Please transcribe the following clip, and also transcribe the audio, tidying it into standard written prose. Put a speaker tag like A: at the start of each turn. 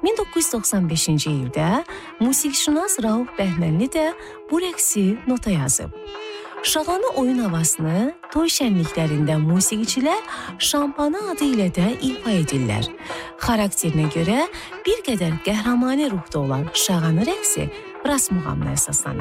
A: 1995-ci ildə musiqişünas Rauf Bəhmənli də bu rəqsi nota yazıb. Şağanı oyun havasını toy şənliklərində musiqiçilər şampanı adı ilə də ifa edirlər. Xarakterinə görə bir qədər qəhrəmani ruhda olan şağanı rəqsi rast muğamına əsaslanır.